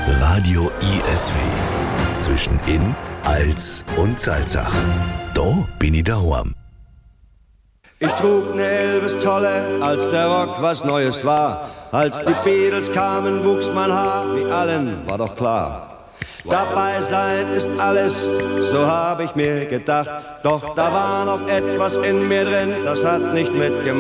Radio ISW. Zwischen Inn, Als und Salzach. Da bin ich daheim. Ich trug ne Elvis-Tolle, als der Rock was Neues war. Als die Beatles kamen, wuchs mein Haar, wie allen war doch klar. Dabei sein ist alles, so hab ich mir gedacht. Doch da war noch etwas in mir drin, das hat nicht mitgemacht.